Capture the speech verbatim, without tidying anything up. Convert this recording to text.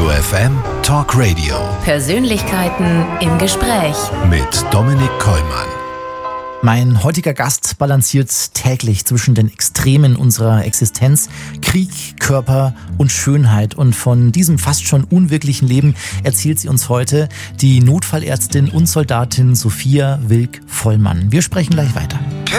Detektor F M Talk Radio. Persönlichkeiten im Gespräch. Mit Dominik Kollmann. Mein heutiger Gast balanciert täglich zwischen den Extremen unserer Existenz, Krieg, Körper und Schönheit. Und von diesem fast schon unwirklichen Leben erzählt sie uns heute die Notfallärztin und Soldatin Sophia Wilk-Vollmann. Wir sprechen gleich weiter.